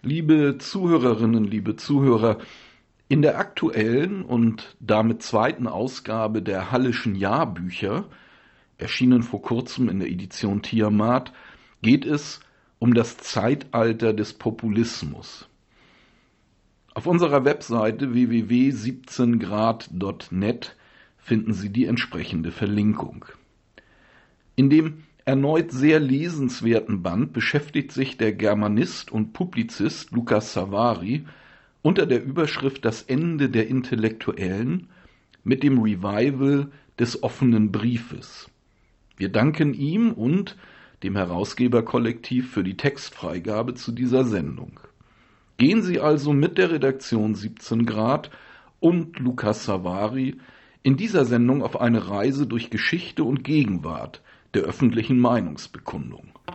Liebe Zuhörerinnen, liebe Zuhörer, in der aktuellen und damit zweiten Ausgabe der Halleschen Jahrbücher, erschienen vor kurzem in der Edition Tiamat, geht es um das Zeitalter des Populismus. Auf unserer Webseite www.17grad.net finden Sie die entsprechende Verlinkung. In dem erneut sehr lesenswerten Band beschäftigt sich der Germanist und Publizist Lukas Savary unter der Überschrift Das Ende der Intellektuellen mit dem Revival des offenen Briefes. Wir danken ihm und dem Herausgeberkollektiv für die Textfreigabe zu dieser Sendung. Gehen Sie also mit der Redaktion 17 Grad und Lukas Savary in dieser Sendung auf eine Reise durch Geschichte und Gegenwart der öffentlichen Meinungsbekundung.